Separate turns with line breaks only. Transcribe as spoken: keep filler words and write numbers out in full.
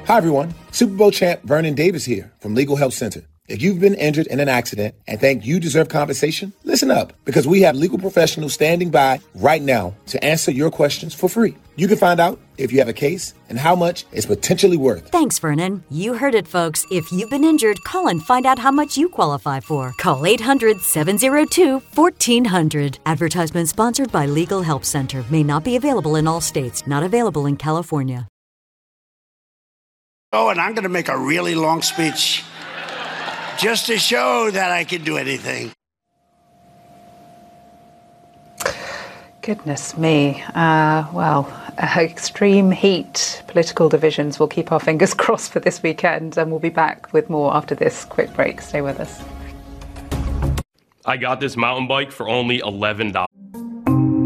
Hi, everyone. Super Bowl champ Vernon Davis here from Legal Help Center. If you've been injured in an accident and think you deserve compensation, listen up, because we have legal professionals standing by right now to answer your questions for free. You can find out if you have a case and how much it's potentially worth.
Thanks, Vernon. You heard it, folks. If you've been injured, call and find out how much you qualify for. Call eight hundred, seven oh two, fourteen hundred. Advertisement sponsored by Legal Help Center. May not be available in all states. Not available in California.
Oh, and I'm going to make a really long speech just to show that I can do anything.
Goodness me. Uh, well, uh, extreme heat, political divisions. We'll keep our fingers crossed for this weekend, and we'll be back with more after this quick break. Stay with us.
I got this mountain bike for only eleven dollars.